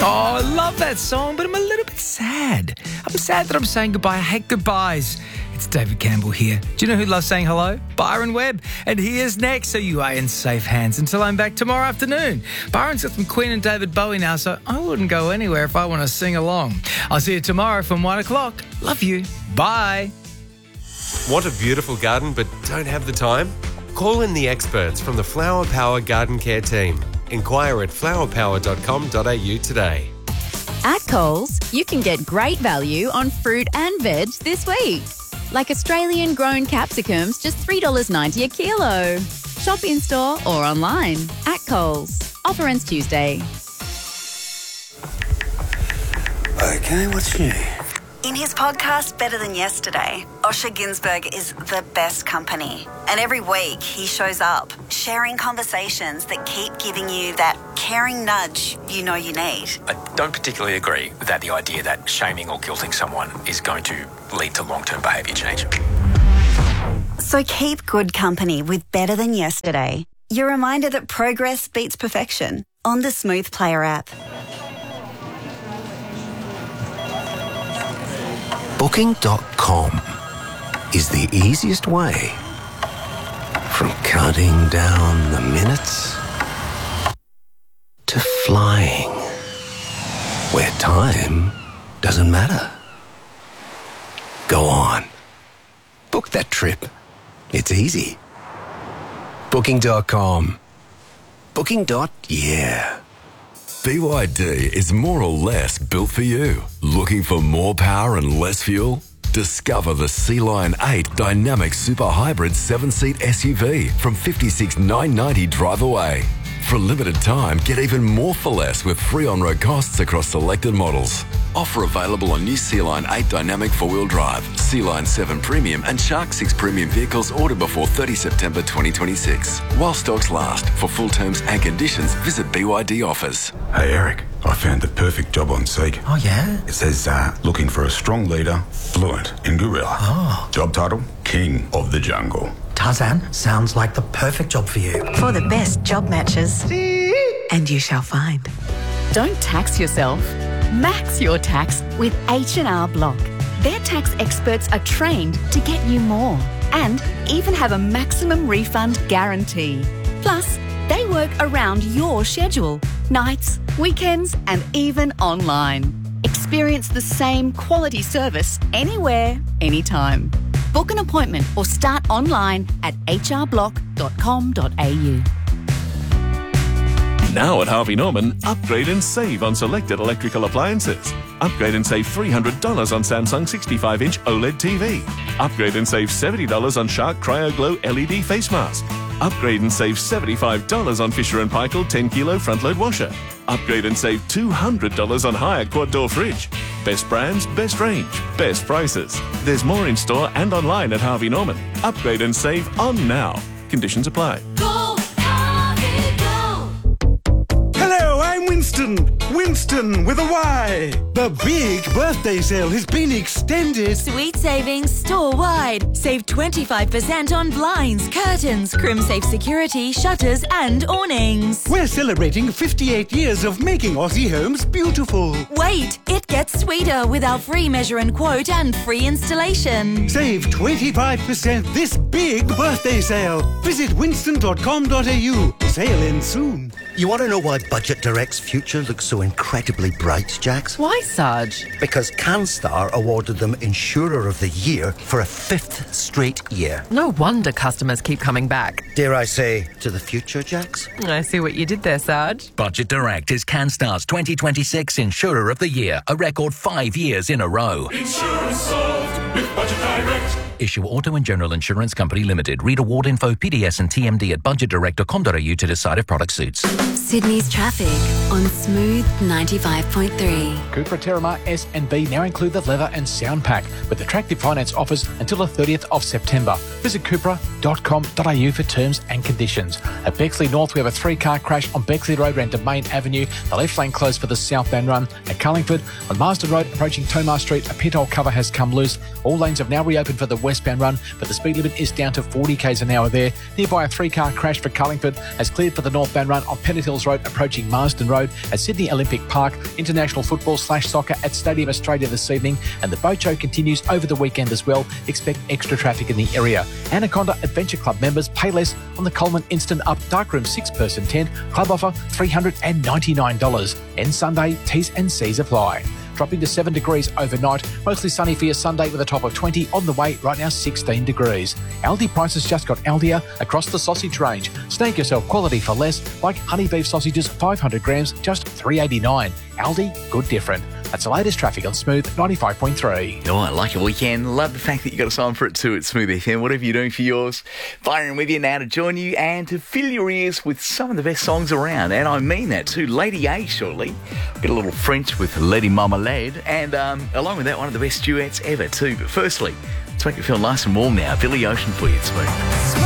Oh, I love that song, but I'm a little bit sad. I'm sad that I'm saying goodbye. I hate goodbyes. It's David Campbell here. Do you know who loves saying hello? Byron Webb. And he is next, so you are in safe hands until I'm back tomorrow afternoon. Byron's got some Queen and David Bowie now, so I wouldn't go anywhere if I want to sing along. I'll see you tomorrow from 1 o'clock. Love you. Bye. Want a beautiful garden but don't have the time? Call in the experts from the Flower Power Garden Care team. Inquire at flowerpower.com.au today. At Coles, you can get great value on fruit and veg this week. Like Australian grown capsicums, just $3.90 a kilo. Shop in-store or online at Coles. Offer ends Tuesday. Okay, what's new? In his podcast, Better Than Yesterday, Osher Günsberg is the best company. And every week he shows up, sharing conversations that keep giving you that caring nudge you know you need. I don't particularly agree with the idea that shaming or guilting someone is going to lead to long-term behaviour change. So keep good company with Better Than Yesterday. Your reminder that progress beats perfection on the Smooth Player app. Booking.com is the easiest way from counting down the minutes to flying, where time doesn't matter. Go on. Book that trip. It's easy. Booking.com. Booking.yeah. BYD is more or less built for you. Looking for more power and less fuel? Discover the Sea-Line 8 Dynamic Super Hybrid 7-seat SUV from $56,990 drive away. For a limited time, get even more for less with free on-road costs across selected models. Offer available on new Sea-Line 8 Dynamic 4-wheel drive, Sea-Line 7 Premium and Shark 6 Premium vehicles ordered before 30 September 2026. While stocks last, for full terms and conditions, visit BYD offers. Hey Eric, I found the perfect job on Seek. Oh yeah? It says looking for a strong leader, fluent in gorilla. Oh. Job title, King of the Jungle. Tarzan, sounds like the perfect job for you. For the best job matches. And you shall find. Don't tax yourself. Max your tax with H&R Block. Their tax experts are trained to get you more and even have a maximum refund guarantee. Plus, they work around your schedule, nights, weekends, and even online. Experience the same quality service anywhere, anytime. Book an appointment or start online at hrblock.com.au. Now at Harvey Norman, upgrade and save on selected electrical appliances. Upgrade and save $300 on Samsung 65-inch OLED TV. Upgrade and save $70 on Shark CryoGlow LED face mask. Upgrade and save $75 on Fisher & Paykel 10-kilo front-load washer. Upgrade and save $200 on Haier quad-door fridge. Best brands, best range, best prices. There's more in store and online at Harvey Norman. Upgrade and save on now. Conditions apply. Hello, I'm Winston. Winston with a Y. The big birthday sale has been extended. Sweet savings store-wide. Save 25% on blinds, curtains, CrimSafe security, shutters and awnings. We're celebrating 58 years of making Aussie homes beautiful. Wait, it gets sweeter with our free measure and quote and free installation. Save 25% this big birthday sale. Visit winston.com.au. Sale ends soon. You want to know why Budget Direct's future looks so incredibly bright, Jax? Why, Sarge? Because CanStar awarded them Insurer of the Year for a 5th straight year. No wonder customers keep coming back. Dare I say, to the future, Jax? I see what you did there, Sarge. Budget Direct is CanStar's 2026 Insurer of the Year, a record 5 years in a row. Insurance solved with Budget Direct. Issue Auto and General Insurance Company Limited. Read award info, PDS and TMD at budgetdirect.com.au to decide if product suits. Sydney's traffic on Smooth 95.3. Cupra Terramar S and B now include the leather and sound pack with attractive finance offers until the 30th of September. Visit cupra.com.au for terms and conditions. At Bexley North, we have a 3-car crash on Bexley Road around Domain Avenue. The left lane closed for the southbound run. At Carlingford, on Marsden Road approaching Tomar Street, a pit hole cover has come loose. All lanes have now reopened for the west westbound run, but the speed limit is down to 40 k's an hour there. Nearby, a 3-car crash for Cullingford has cleared for the northbound run on Pennant Hills Road approaching Marsden Road. At Sydney Olympic Park, international football/soccer at Stadium Australia this evening, and the boat show continues over the weekend as well. Expect extra traffic in the area. Anaconda Adventure Club members pay less on the Coleman Instant Up Darkroom 6-person tent. Club offer $399. End Sunday, T's and C's apply. Dropping to 7 degrees overnight. Mostly sunny for your Sunday with a top of 20. On the way, right now 16 degrees. Aldi prices just got Aldier across the sausage range. Snag yourself quality for less, like honey beef sausages, 500 grams, just $3.89. Aldi, good different. That's the latest traffic on Smooth 95.3. Oh, I like your weekend. Love the fact that you got a sign for it too at Smooth FM. Whatever you're doing for yours, firing with you now to join you and to fill your ears with some of the best songs around. And I mean that too. Lady A shortly. Get a little French with Lady Marmalade. And along with that, one of the best duets ever too. But firstly, let's make it feel nice and warm now. Billy Ocean for you at Smooth.